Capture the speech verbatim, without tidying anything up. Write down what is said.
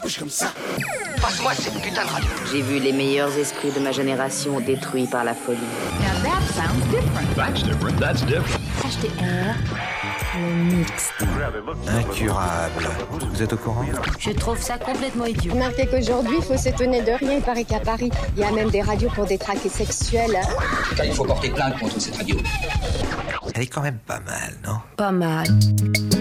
bouge comme ça. Passe-moi cette putain de radio. J'ai vu les meilleurs esprits de ma génération détruits par la folie. Now that sounds different. That's different, that's different. H T R, le mix. Incurable. Vous êtes au courant? Je trouve ça complètement idiot. Remarquez qu'aujourd'hui, il faut s'étonner de rien. Il paraît qu'à Paris, il y a même des radios pour détraquer sexuels. Hein. Là, il faut porter plainte contre cette radio. Elle est quand même pas mal, non? Pas mal.